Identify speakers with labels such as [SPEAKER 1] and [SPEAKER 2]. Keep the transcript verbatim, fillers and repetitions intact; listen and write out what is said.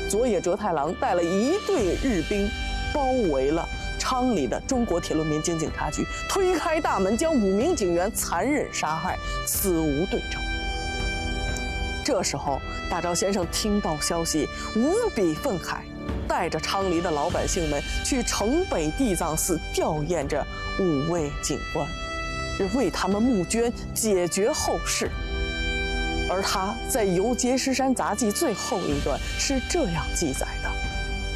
[SPEAKER 1] 佐野哲太郎带了一队日兵，包围了昌黎的中国铁路民警警察局，推开大门，将五名警员残忍杀害，死无对证。这时候，大昭先生听到消息，无比愤慨，带着昌黎的老百姓们去城北地藏寺吊唁着五位警官，为他们募捐，解决后事。而他在《游碣石山杂记》最后一段是这样记载的。